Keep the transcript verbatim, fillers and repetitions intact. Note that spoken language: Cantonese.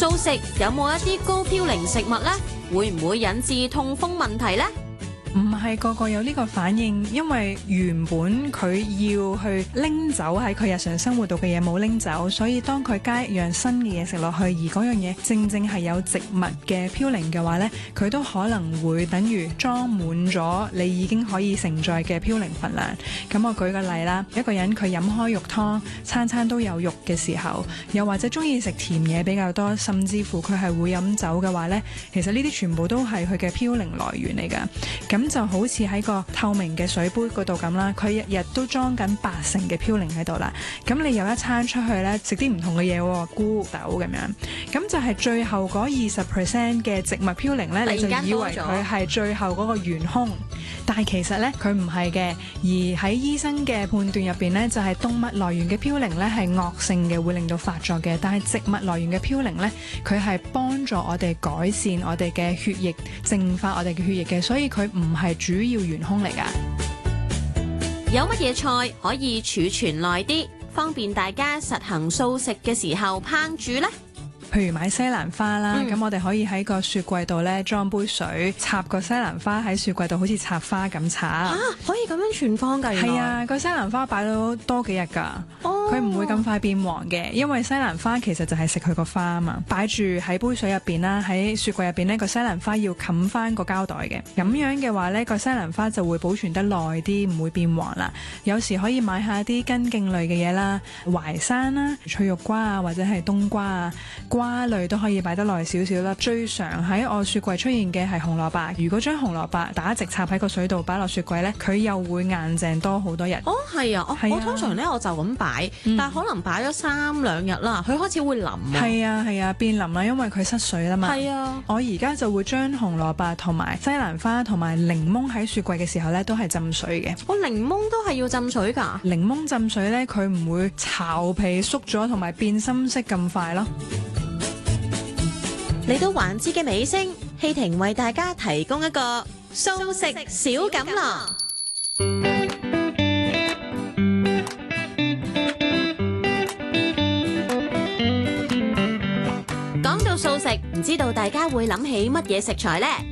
素食有冇一啲高嘌呤食物呢？會唔會引致痛風問題呢？ 唔係個個有呢個反應，因為原本佢要去拎走喺佢日常生活度嘅嘢冇拎走，所以當佢加一樣新嘅嘢食落去，而嗰樣嘢正正係有植物嘅嘌呤嘅話呢，佢都可能會等於裝滿咗你已經可以承載嘅嘌呤份量。咁我舉個例啦，一個人佢飲開肉湯，餐餐都有肉嘅時候，又或者中意食甜嘢比較多，甚至乎佢係會飲酒嘅話呢，其實呢啲全部都係佢嘅嘌呤來源嚟㗎。咁咁就好似喺個透明嘅水杯嗰度咁啦，佢日日都裝緊八成嘅嘌呤喺度啦。咁你有一餐出去呢，食啲唔同嘅嘢，菇豆咁樣，咁就係最後嗰二十 percent 嘅植物嘌呤呢，你就以為佢係最後嗰個元兇，但係其實呢，佢唔係嘅。而喺醫生嘅判斷入邊呢，就係動物來源嘅嘌呤呢係惡性嘅，會令到發作嘅。但係植物來源嘅嘌呤呢，佢係幫助我哋改善我哋嘅血液，淨化我哋嘅血液嘅，所以佢唔係主要元兇嚟㗎。 有乜嘢菜可以儲存耐啲，方便大家實行素食嘅時候烹煮呢？ 譬如買西蘭花啦，咁、嗯、我哋可以喺個雪櫃度咧裝杯水，插個西蘭花喺雪櫃度，好似插花咁插。 嚇、啊，可以咁樣存放㗎？ 係啊，個西蘭花擺到多幾日㗎，佢唔、哦、會咁快變黃嘅，因為西蘭花其實就係食佢個花啊嘛。擺住喺杯水入邊啦，喺雪櫃入邊呢個西蘭花要冚翻個膠袋嘅，咁樣嘅話呢個西蘭花就會保存得耐啲，唔會變黃啦。有時可以買下啲根莖類嘅嘢啦，淮山啦、脆肉瓜啊，或者係冬瓜啊。瓜類都可以擺得耐少少啦。最常喺我雪櫃出現嘅係紅蘿蔔。如果將紅蘿蔔打直插喺個水度擺落雪櫃呢，佢又會硬淨多好多日。 哦，係啊，我係啊， 我通常呢我就咁擺，嗯、但係可能擺咗三兩日啦，佢開始會腍啊。 係啊係啊，變腍啦，因為佢失水啦嘛。 係啊， 我而家就會將紅蘿蔔同埋西蘭花同埋檸檬喺雪櫃嘅時候呢，都係浸水嘅。 我、哦、檸檬都係要浸水㗎。 檸檬浸水呢，佢唔會巢皮縮咗同埋變深色咁快咯。 嚟到環節嘅尾聲，希婷為大家提供一個素食小錦囊。講到素食，唔知道大家會諗起乜嘢食材呢？